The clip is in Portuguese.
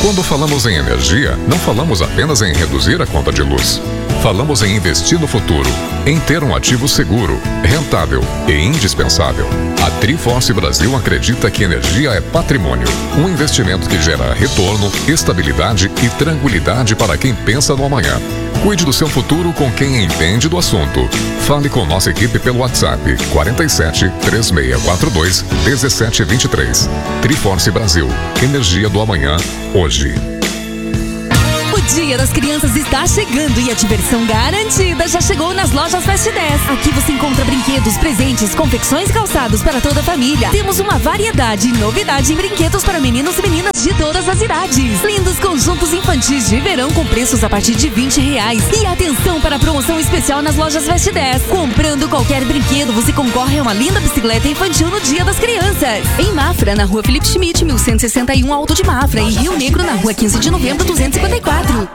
Quando falamos em energia, não falamos apenas em reduzir a conta de luz. Falamos em investir no futuro, em ter um ativo seguro, rentável e indispensável. A Triforce Brasil acredita que energia é patrimônio, um investimento que gera retorno, estabilidade e tranquilidade para quem pensa no amanhã. Cuide do seu futuro com quem entende do assunto. Fale com nossa equipe pelo WhatsApp 47 3642 1723. Triforce Brasil. Energia do amanhã, hoje. O Dia das Crianças está chegando e a diversão garantida já chegou nas lojas Fast 10. Aqui você encontra brinquedos, presentes, confecções e calçados para toda a família. Temos uma variedade e novidade em brinquedos para meninos e meninas de todas as idades. Lindos conjuntos infantis de verão com preços a partir de R$20. E atenção para a promoção especial nas lojas Fast 10. Comprando qualquer brinquedo, você concorre a uma linda bicicleta infantil no Dia das Crianças. Em Mafra, na rua Felipe Schmidt, 1161, Alto de Mafra. E Rio Negro, na rua 15 de novembro, 254.